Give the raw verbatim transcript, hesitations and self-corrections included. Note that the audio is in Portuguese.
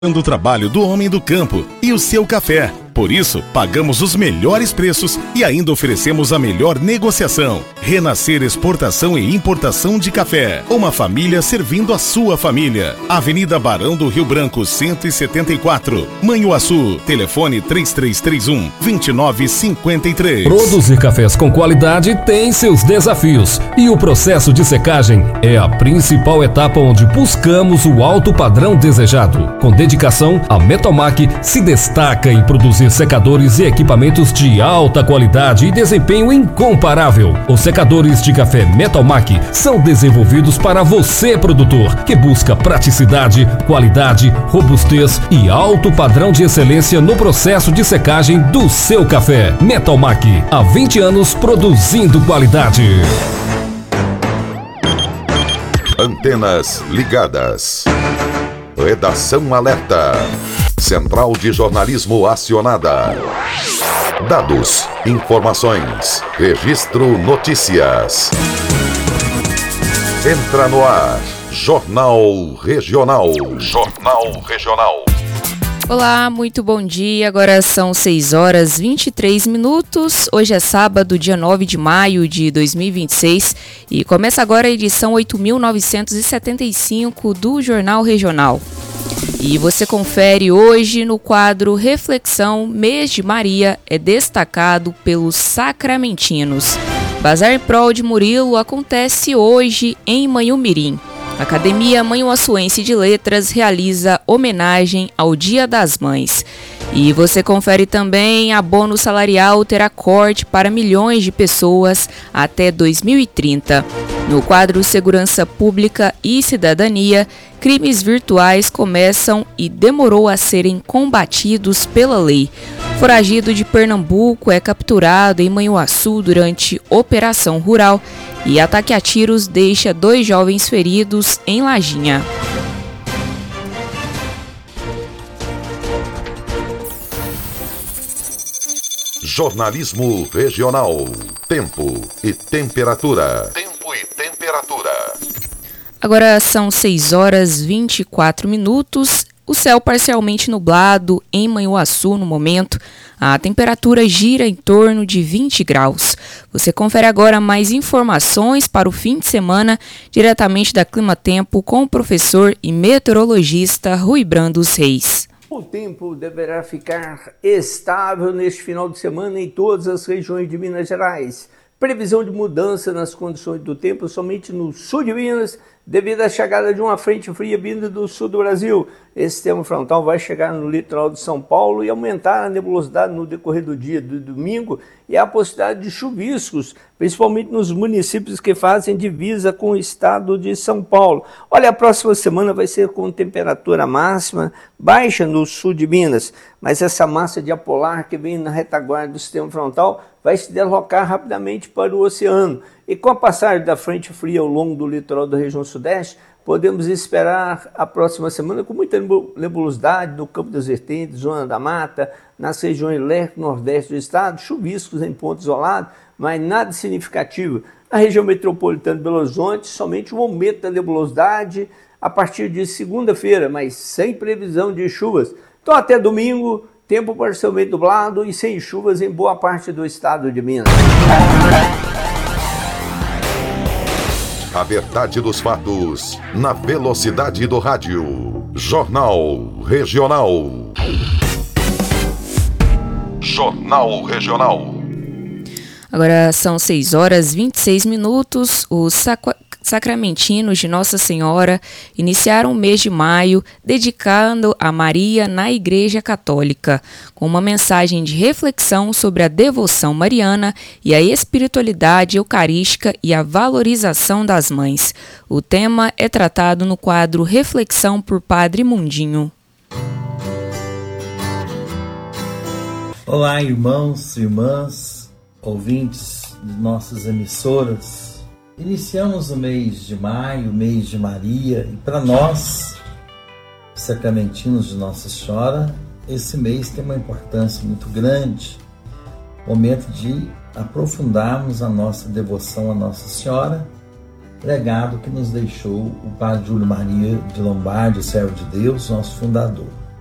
do trabalho do homem do campo e o seu café. Por isso, pagamos os melhores preços e ainda oferecemos a melhor negociação. Renascer Exportação e Importação de Café. Uma família servindo a sua família. Avenida Barão do Rio Branco, cento e setenta e quatro. Manhuaçu. Telefone três três três um, dois nove cinco três. Produzir cafés com qualidade tem seus desafios. E o processo de secagem é a principal etapa onde buscamos o alto padrão desejado. Com dedicação, a Metalmac se destaca em produzir secadores e equipamentos de alta qualidade e desempenho incomparável. Os secadores de café Metalmac são desenvolvidos para você, produtor, que busca praticidade, qualidade, robustez e alto padrão de excelência no processo de secagem do seu café. Metalmac, há vinte anos produzindo qualidade. Antenas ligadas. Redação alerta. Central de jornalismo acionada. Dados, informações, registro notícias. Entra no ar, Jornal Regional. Jornal Regional. Olá, muito bom dia. Agora são seis horas e vinte e três minutos. Hoje é sábado, dia nove de maio de dois mil e vinte e seis e começa agora a edição oito mil novecentos e setenta e cinco do Jornal Regional. E você confere hoje no quadro Reflexão, mês de Maria é destacado pelos sacramentinos. Bazar em prol de Murilo acontece hoje em Manhumirim. A Academia Manhuaçuense de Letras realiza homenagem ao Dia das Mães. E você confere também, abono salarial terá corte para milhões de pessoas até dois mil e trinta. No quadro Segurança Pública e Cidadania, crimes virtuais começam e demorou a serem combatidos pela lei. Foragido de Pernambuco é capturado em Manhuaçu durante operação rural e ataque a tiros deixa dois jovens feridos em Lajinha. Jornalismo Regional. Tempo e temperatura. Tempo e temperatura. Agora são seis horas e vinte e quatro minutos. O céu parcialmente nublado em Manhuaçu no momento. A temperatura gira em torno de vinte graus. Você confere agora mais informações para o fim de semana, diretamente da Clima Tempo, com o professor e meteorologista Rui Brandos Reis. O tempo deverá ficar estável neste final de semana em todas as regiões de Minas Gerais. Previsão de mudança nas condições do tempo somente no sul de Minas, devido à chegada de uma frente fria vinda do sul do Brasil. Esse sistema frontal vai chegar no litoral de São Paulo e aumentar a nebulosidade no decorrer do dia do domingo e a possibilidade de chuviscos, principalmente nos municípios que fazem divisa com o estado de São Paulo. Olha, a próxima semana vai ser com temperatura máxima baixa no sul de Minas, mas essa massa de ar polar que vem na retaguarda do sistema frontal vai se deslocar rapidamente para o oceano. E com a passagem da frente fria ao longo do litoral da região sudeste, podemos esperar a próxima semana com muita nebulosidade no Campo das Vertentes, Zona da Mata, nas regiões leste e nordeste do estado, chuviscos em pontos isolados, mas nada significativo. Na região metropolitana de Belo Horizonte, somente um aumento da nebulosidade a partir de segunda-feira, mas sem previsão de chuvas. Então até domingo, tempo parcialmente nublado e sem chuvas em boa parte do estado de Minas. A verdade dos fatos, na velocidade do rádio. Jornal Regional. Jornal Regional. Agora são seis horas e vinte e seis minutos. Os sac- sacramentinos de Nossa Senhora iniciaram o mês de maio dedicando a Maria na Igreja Católica, com uma mensagem de reflexão sobre a devoção mariana e a espiritualidade eucarística e a valorização das mães. O tema é tratado no quadro Reflexão por Padre Mundinho. Olá, irmãos e irmãs, ouvintes de nossas emissoras. Iniciamos o mês de maio, o mês de Maria, e para nós, sacramentinos de Nossa Senhora, esse mês tem uma importância muito grande, momento de aprofundarmos a nossa devoção a Nossa Senhora, legado que nos deixou o Padre Júlio Maria de Lombardi, servo de Deus, nosso fundador.